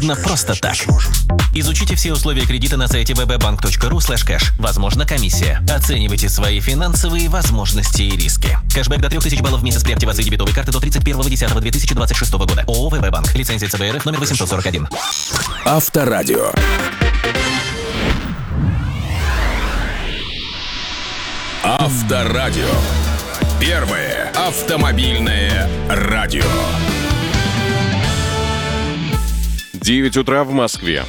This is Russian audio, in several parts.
на просто так. Изучите все условия кредита на сайте wbbank.ru/cash. Возможна комиссия. Оценивайте свои финансовые возможности и риски. Кэшбэк до 3000 баллов в месяц при активации дебетовой карты до 31.10.2026 года. ООО «ВБ-банк». Лицензия ЦБРФ номер 841. Авторадио. Авторадио. Первое автомобильное радио. 9 утра в Москве.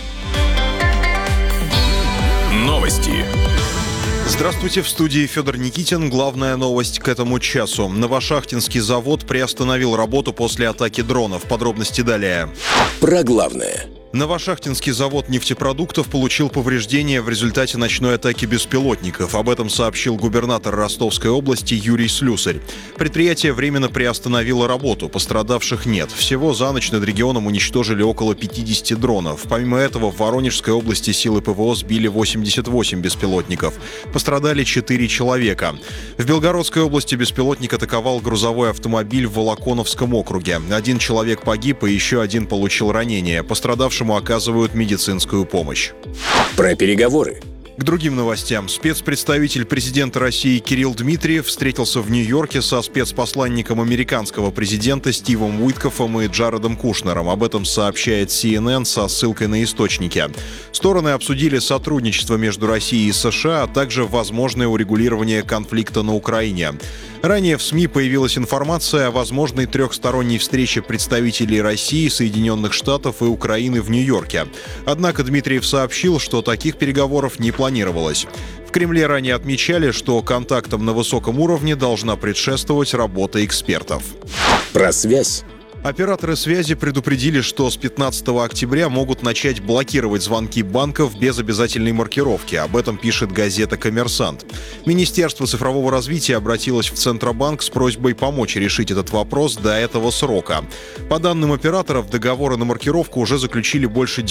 Новости. Здравствуйте, в студии Федор Никитин. Главная новость к этому часу. Новошахтинский завод приостановил работу после атаки дронов. Подробности далее. Про главное. Новошахтинский завод нефтепродуктов получил повреждения в результате ночной атаки беспилотников. Об этом сообщил губернатор Ростовской области Юрий Слюсарь. Предприятие временно приостановило работу, пострадавших нет. Всего за ночь над регионом уничтожили около 50 дронов. Помимо этого, в Воронежской области силы ПВО сбили 88 беспилотников. Пострадали 4 человека. В Белгородской области беспилотник атаковал грузовой автомобиль в Волоконовском округе. 1 человек погиб, и еще 1 получил ранение. Пострадавшим оказывают медицинскую помощь. Про переговоры. К другим новостям. Спецпредставитель президента России Кирилл Дмитриев встретился в Нью-Йорке со спецпосланником американского президента Стивом Уиткоффом и Джаредом Кушнером. Об этом сообщает CNN со ссылкой на источники. Стороны обсудили сотрудничество между Россией и США, а также возможное урегулирование конфликта на Украине. Ранее в СМИ появилась информация о возможной трехсторонней встрече представителей России, Соединенных Штатов и Украины в Нью-Йорке. Однако Дмитриев сообщил, что таких переговоров не планировалось. В Кремле ранее отмечали, что контактам на высоком уровне должна предшествовать работа экспертов. Про связь. Операторы связи предупредили, что с 15 октября могут начать блокировать звонки банков без обязательной маркировки. Об этом пишет газета «Коммерсант». Министерство цифрового развития обратилось в Центробанк с просьбой помочь решить этот вопрос до этого срока. По данным операторов, договоры на маркировку уже заключили больше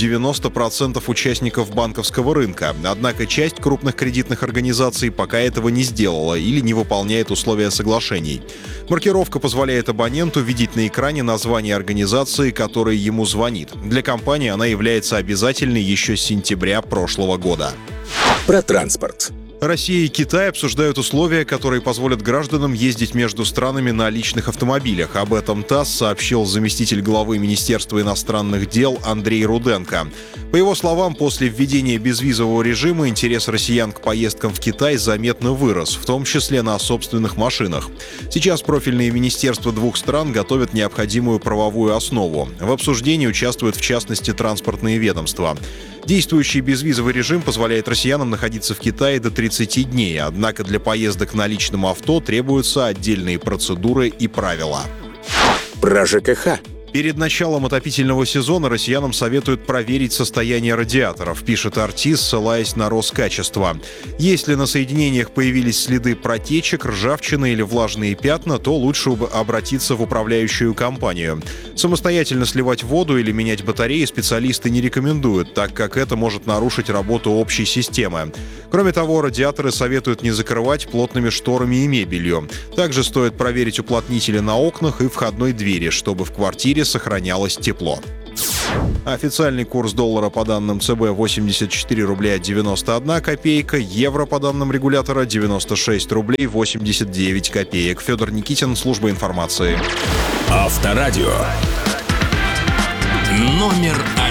90% участников банковского рынка. Однако часть крупных кредитных организаций пока этого не сделала или не выполняет условия соглашений. Маркировка позволяет абоненту видеть на экране название организации, которая ему звонит. Для компании она является обязательной еще с сентября прошлого года. Про транспорт. Россия и Китай обсуждают условия, которые позволят гражданам ездить между странами на личных автомобилях. Об этом ТАСС сообщил заместитель главы Министерства иностранных дел Андрей Руденко. По его словам, после введения безвизового режима интерес россиян к поездкам в Китай заметно вырос, в том числе на собственных машинах. Сейчас профильные министерства двух стран готовят необходимую правовую основу. В обсуждении участвуют, в частности, транспортные ведомства. Действующий безвизовый режим позволяет россиянам находиться в Китае до 30 дней, однако для поездок на личном авто требуются отдельные процедуры и правила. Про ЖКХ. Перед началом отопительного сезона россиянам советуют проверить состояние радиаторов, пишет Артис, ссылаясь на Роскачество. Если на соединениях появились следы протечек, ржавчины или влажные пятна, то лучше обратиться в управляющую компанию. Самостоятельно сливать воду или менять батареи специалисты не рекомендуют, так как это может нарушить работу общей системы. Кроме того, радиаторы советуют не закрывать плотными шторами и мебелью. Также стоит проверить уплотнители на окнах и входной двери, чтобы в квартире сохранялось тепло. Официальный курс доллара по данным ЦБ 84 рубля 91 копейка, евро по данным регулятора 96 рублей 89 копеек. Федор Никитин, служба информации. Авторадио. Номер 1.